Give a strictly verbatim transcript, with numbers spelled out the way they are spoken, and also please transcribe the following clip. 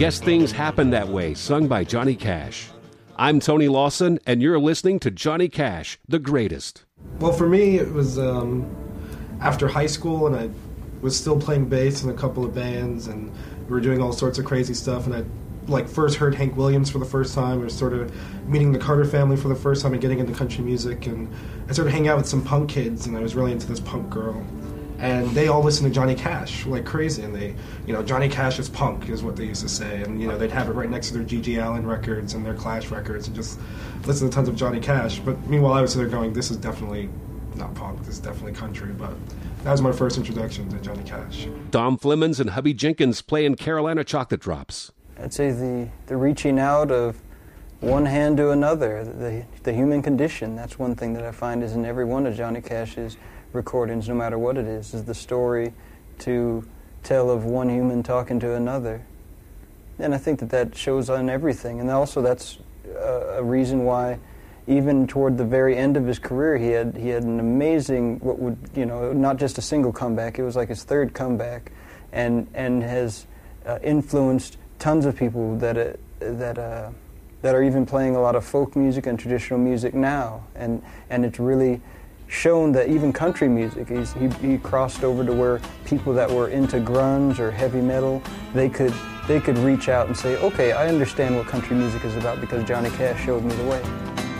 Guess Things Happen That Way, sung by Johnny Cash. I'm Tony Lawson, and you're listening to Johnny Cash, the greatest. Well, for me, it was um, after high school, and I was still playing bass in a couple of bands, and we were doing all sorts of crazy stuff, and I like first heard Hank Williams for the first time. I was sort of meeting the Carter family for the first time and getting into country music, and I started hanging out with some punk kids, and I was really into this punk girl. And they all listened to Johnny Cash like crazy, and they, you know, Johnny Cash is punk, is what they used to say, and you know, they'd have it right next to their G G Allen records and their Clash records, and just listen to tons of Johnny Cash. But meanwhile, I was sitting there going, this is definitely not punk, this is definitely country. But that was my first introduction to Johnny Cash. Dom Flemons and Hubby Jenkins playing Carolina Chocolate Drops. I'd say the, the reaching out of one hand to another, the, the human condition, that's one thing that I find is in every one of Johnny Cash's recordings, no matter what it is, is the story to tell of one human talking to another. And I think that that shows on everything. And also that's a, a reason why even toward the very end of his career, he had he had an amazing, what would, you know, not just a single comeback, it was like his third comeback, and and has uh, influenced tons of people that uh, that uh, that are even playing a lot of folk music and traditional music now. And and it's really shown that even country music, he's, he, he crossed over to where people that were into grunge or heavy metal, they could they could reach out and say, okay, I understand what country music is about because Johnny Cash showed me the way.